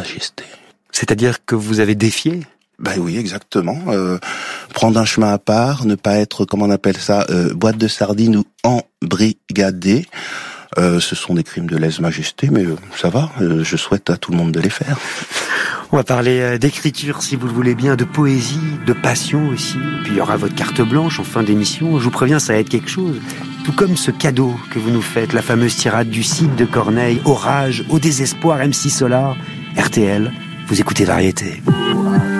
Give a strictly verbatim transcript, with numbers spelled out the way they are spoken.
lèse-majesté. C'est-à-dire que vous avez défié ? Ben oui, exactement. Euh, prendre un chemin à part, ne pas être, comment on appelle ça, euh, boîte de sardines ou embrigadé. Euh, ce sont des crimes de lèse-majesté, mais euh, ça va, euh, je souhaite à tout le monde de les faire. On va parler d'écriture, si vous le voulez bien, de poésie, de passion aussi. Puis il y aura votre carte blanche en fin d'émission. Je vous préviens, ça va être quelque chose. Tout comme ce cadeau que vous nous faites, la fameuse tirade du Cid de Corneille, Orage, au désespoir, M six Solar, R T L, vous écoutez Variété.